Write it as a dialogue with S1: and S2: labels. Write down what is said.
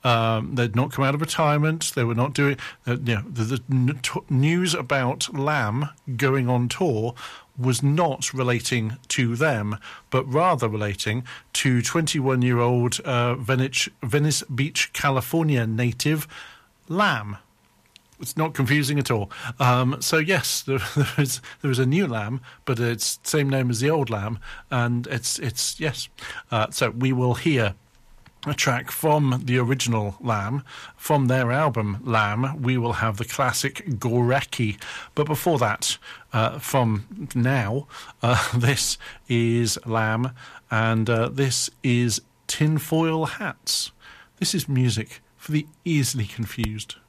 S1: They'd not come out of retirement. They were not doing... the news about Lamb going on tour was not relating to them, but rather relating to 21-year-old Venice Beach, California native Lamb. It's not confusing at all. So yes, there is a new Lamb, but it's the same name as the old Lamb, and it's yes. So we will hear a track from the original Lamb, from their album Lamb. We will have the classic Goreki. But before that, from now, this is Lamb, and this is Tinfoil Hats. This is music for the easily confused.